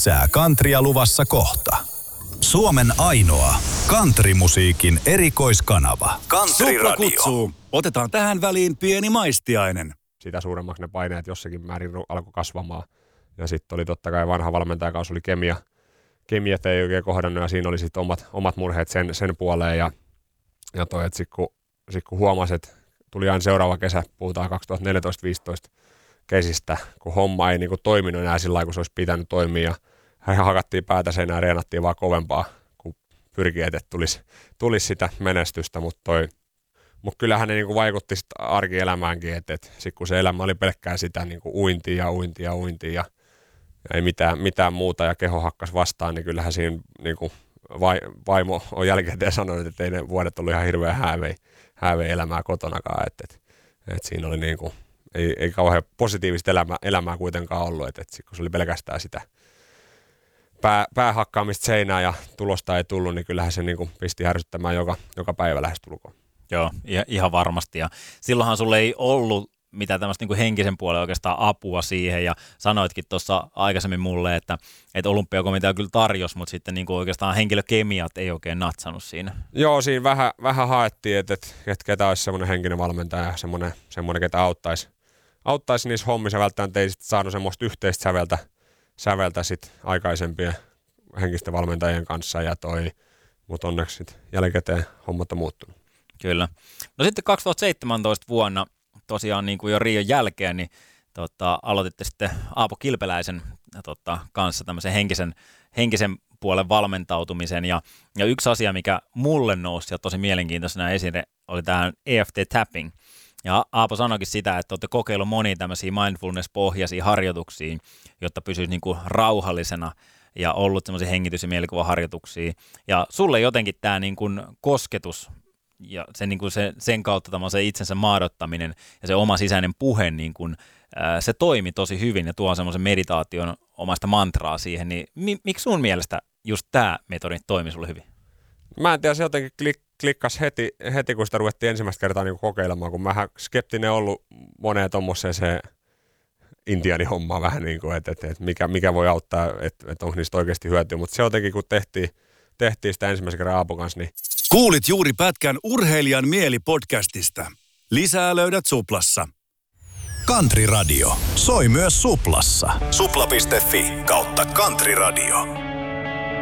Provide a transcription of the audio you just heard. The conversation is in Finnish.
Lisää countrya luvassa kohta. Suomen ainoa countrymusiikin erikoiskanava. Country Radio. Kutsuu. Otetaan tähän väliin pieni maistiainen. Sitä suuremmaksi ne paineet jossakin määrin alkoi kasvamaan. Ja sitten oli totta kai vanha valmentajakausi, oli kemiat ei oikein kohdannut ja siinä oli sitten omat murheet sen puoleen. Ja toi, että sit kun huomasi, että tuli aina seuraava kesä, puhutaan 2014-2015 kesistä, kun homma ei niinku toiminut enää sillä lailla, kun se olisi pitänyt toimia. Ja hakattiin päätä seinään ja reenattiin vaan kovempaa, kun pyrkii, että tulisi sitä menestystä. Mutta kyllähän ne niinku vaikutti sit arkielämäänkin, että sit kun se elämä oli pelkkää sitä niinku uintia ja ei mitään muuta ja keho hakkas vastaan, niin kyllähän siinä niinku vaimo on jälkikäteen sanonut, että ei ne vuodet ollut ihan hirveän häävei elämää kotonakaan. Et siinä oli niinku, ei kauhean positiivista elämää kuitenkaan ollut, että kun se oli pelkästään sitä päähakkaamista seinään ja tulosta ei tullut, niin kyllähän se niinku pisti härsyttämään joka päivä lähestulkoon. Joo, ihan varmasti. Ja silloinhan sulle ei ollut mitään tämmöistä niin henkisen puolen oikeastaan apua siihen, ja sanoitkin tuossa aikaisemmin mulle, että olympiakomitea kyllä tarjosi, mutta sitten niin oikeastaan henkilökemiat ei oikein natsannut siinä. Joo, siinä vähän haettiin, että ketä olisi semmoinen henkinen valmentaja ja semmoinen ketä auttaisi niissä hommissa, välttämättä ei sitten saanut semmoista yhteistä säveltä sit aikaisempien henkisten valmentajien kanssa, mutta onneksi sitten jälkikäteen hommat on muuttunut. Kyllä. No sitten 2017 vuonna, tosiaan niin kuin jo Rion jälkeen, niin aloititte sitten Aapo Kilpeläisen kanssa tämmöisen henkisen puolen valmentautumisen. Ja yksi asia, mikä mulle nousi ja tosi mielenkiintoisena esille, oli tämä EFT tapping. Ja Aapo sanoikin sitä, että olette kokeillut monia tämmöisiä mindfulness-pohjaisia harjoituksia, jotta pysyisi niin kuin rauhallisena ja ollut semmoisia hengitys- ja mielikuvaharjoituksia. Ja sulle jotenkin tämä niin kuin kosketus ja sen kautta se itsensä maadottaminen ja se oma sisäinen puhe, niin kun, se toimi tosi hyvin ja tuo semmoisen meditaation omasta mantraa siihen, niin miksi sun mielestä just tämä metodi toimi sulle hyvin? Mä en tiedä, se jotenkin klikkasi heti, kun sitä ruvettiin ensimmäistä kertaa niin kokeilemaan, kun mähän skeptinen ollut moneen tommoseen se intiaanihommaa vähän niin kuin, että mikä voi auttaa, että onko niistä oikeasti hyötyä, mutta se jotenkin kun tehtiin sitä ensimmäisen kerran Aapon kanssa, niin kuulit juuri pätkän Urheilijan mieli-podcastista. Lisää löydät Suplassa. Country Radio soi myös Suplassa. Supla.fi/Country Radio.